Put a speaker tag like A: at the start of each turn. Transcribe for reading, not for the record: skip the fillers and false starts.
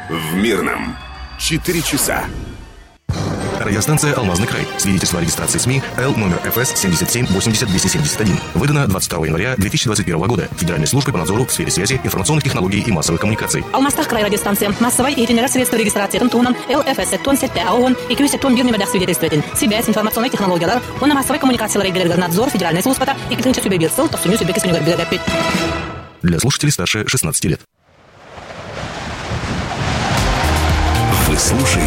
A: в Мирном. 4 часа.
B: Радиостанция «Алмазный край». Свидетельство о регистрации СМИ Л номер ФС 77 80 271. Выдано 22 января 2021 года Федеральной службой по надзору в сфере связи, информационных технологий и массовых коммуникаций.
C: Алмазтах край радиостанция. Массовой и средства регистрации тунтуном ЛФС тон сетте АОН и кюсе тон бирный медях свидетельствователь. Связь, информационные технологии, он на массовой коммуникации регулярный надзор Федеральной службы и китынче сюбе бирсел, то всю сюбе кисуню горбилядапить.
B: Для слушателей старше 16 лет.
A: Вы слушаете